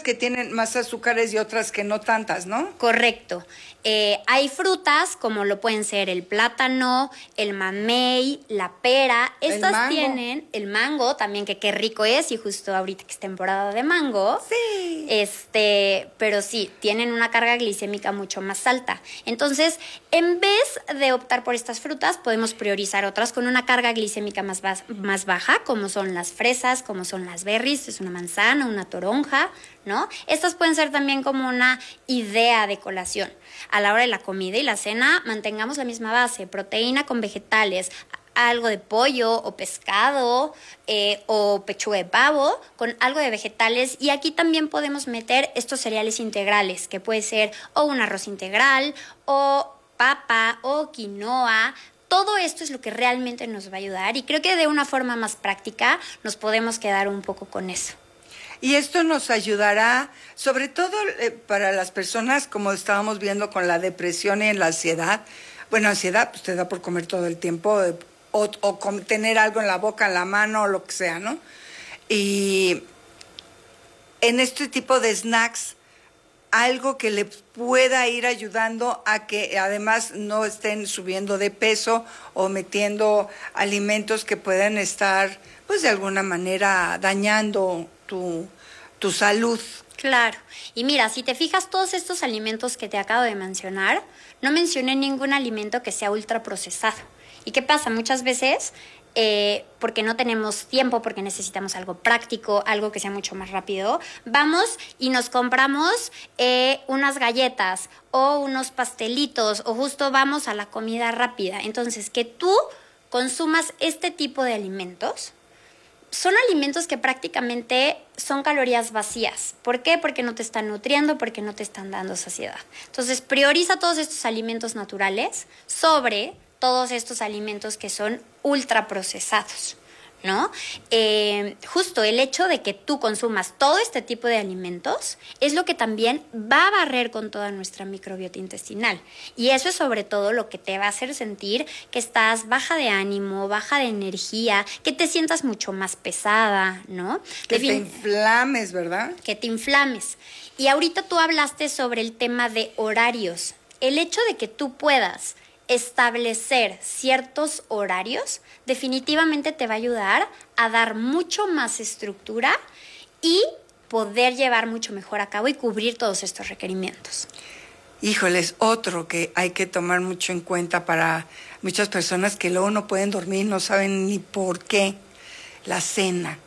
que tienen más azúcares y otras que no tantas, ¿no? Correcto. Hay frutas como lo pueden ser el plátano, el mamey, la pera. Estas tienen el mango también, que qué rico es, y justo ahorita que es temporada de mango. Sí. Pero sí, tienen una carga glicémica mucho más alta. Entonces, en vez de optar por estas frutas, podemos priorizar otras con una carga glicémica más baja, como son las fresas, como son las berries, es una manzana, una toronja, ¿no? Estas pueden ser también como una idea de colación. A la hora de la comida y la cena, mantengamos la misma base, proteína con vegetales, algo de pollo o pescado o pechuga de pavo con algo de vegetales, y aquí también podemos meter estos cereales integrales, que puede ser o un arroz integral o papa o quinoa. Todo esto es lo que realmente nos va a ayudar, y creo que de una forma más práctica nos podemos quedar un poco con eso. Y esto nos ayudará, sobre todo para las personas, como estábamos viendo con la depresión y la ansiedad. Bueno, ansiedad, pues te da por comer todo el tiempo, o tener algo en la boca, en la mano, o lo que sea, ¿no? Y en este tipo de snacks, algo que le pueda ir ayudando a que además no estén subiendo de peso o metiendo alimentos que puedan estar, pues de alguna manera, dañando tu salud. Claro. Y mira, si te fijas, todos estos alimentos que te acabo de mencionar, no mencioné ningún alimento que sea ultraprocesado. ¿Y qué pasa? Muchas veces, porque no tenemos tiempo, porque necesitamos algo práctico, algo que sea mucho más rápido, vamos y nos compramos unas galletas o unos pastelitos, o justo vamos a la comida rápida. Entonces, que tú consumas este tipo de alimentos son alimentos que prácticamente son calorías vacías. ¿Por qué? Porque no te están nutriendo, porque no te están dando saciedad. Entonces, prioriza todos estos alimentos naturales sobre todos estos alimentos que son ultraprocesados, ¿no? Justo el hecho de que tú consumas todo este tipo de alimentos es lo que también va a barrer con toda nuestra microbiota intestinal, y eso es sobre todo lo que te va a hacer sentir que estás baja de ánimo, baja de energía, que te sientas mucho más pesada, ¿no? Que te inflames, ¿verdad? Que te inflames. Y ahorita tú hablaste sobre el tema de horarios. El hecho de que tú puedas establecer ciertos horarios definitivamente te va a ayudar a dar mucho más estructura y poder llevar mucho mejor a cabo y cubrir todos estos requerimientos. Híjoles, otro que hay que tomar mucho en cuenta para muchas personas que luego no pueden dormir, no saben ni por qué: la cena.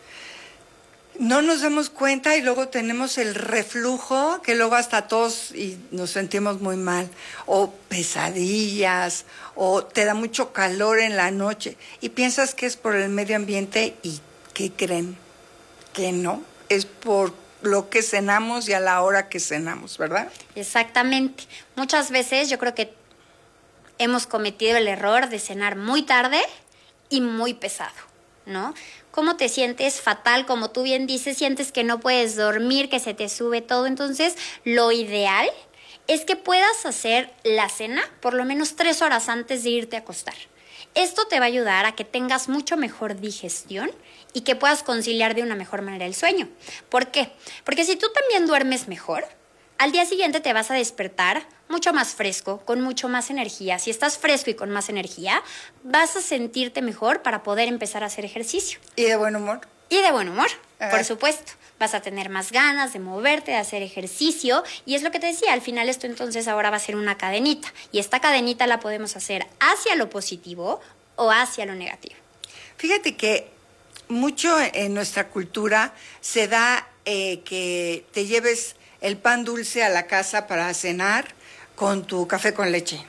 No nos damos cuenta y luego tenemos el reflujo, que luego hasta tos y nos sentimos muy mal, o pesadillas, o te da mucho calor en la noche y piensas que es por el medio ambiente. ¿Y qué creen? Que no, es por lo que cenamos y a la hora que cenamos, ¿verdad? Exactamente. Muchas veces yo creo que hemos cometido el error de cenar muy tarde y muy pesado, ¿no? ¿Cómo te sientes? Fatal, como tú bien dices, sientes que no puedes dormir, que se te sube todo. Entonces, lo ideal es que puedas hacer la cena por lo menos 3 horas antes de irte a acostar. Esto te va a ayudar a que tengas mucho mejor digestión y que puedas conciliar de una mejor manera el sueño. ¿Por qué? Porque si tú también duermes mejor, al día siguiente te vas a despertar mucho más fresco, con mucho más energía. Si estás fresco y con más energía, vas a sentirte mejor para poder empezar a hacer ejercicio. ¿Y de buen humor? Y de buen humor, por supuesto. Vas a tener más ganas de moverte, de hacer ejercicio. Y es lo que te decía, al final esto entonces ahora va a ser una cadenita. Y esta cadenita la podemos hacer hacia lo positivo o hacia lo negativo. Fíjate que mucho en nuestra cultura se da que te lleves el pan dulce a la casa para cenar con tu café con leche.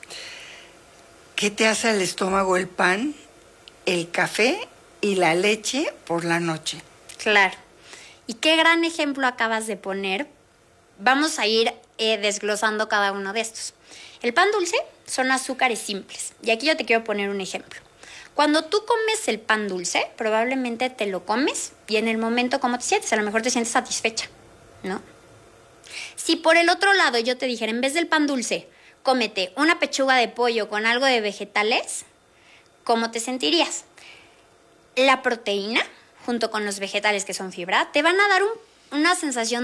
¿Qué te hace al estómago el pan, el café y la leche por la noche? Claro. Y qué gran ejemplo acabas de poner. Vamos a ir desglosando cada uno de estos. El pan dulce son azúcares simples. Y aquí yo te quiero poner un ejemplo. Cuando tú comes el pan dulce, probablemente te lo comes y en el momento, ¿cómo te sientes? A lo mejor te sientes satisfecha, ¿no? Si por el otro lado yo te dijera, en vez del pan dulce, cómete una pechuga de pollo con algo de vegetales, ¿cómo te sentirías? La proteína, junto con los vegetales que son fibra, te van a dar una sensación